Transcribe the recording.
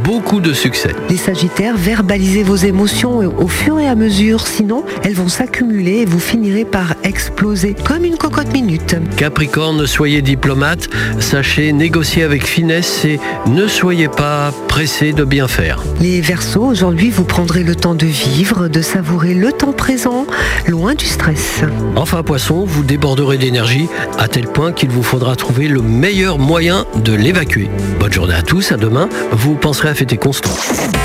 beaucoup de succès. Les Sagittaires, verbalisez vos émotions au fur et à mesure, sinon elles vont s'accumuler et vous finirez par exploser comme une cocotte minute. Capricorne, soyez diplomate, sachez négocier avec finesse et ne soyez pas pressé de bien faire. Les Verseaux, aujourd'hui vous prendrez le temps de vivre, de savourer le temps présent, loin du stress. Enfin Poisson, vous déborderez d'énergie à tel point qu'il vous faudra trouver le meilleur moyen de l'évacuer. Bonne journée à tous, à demain, vous penserez à fêter Constant.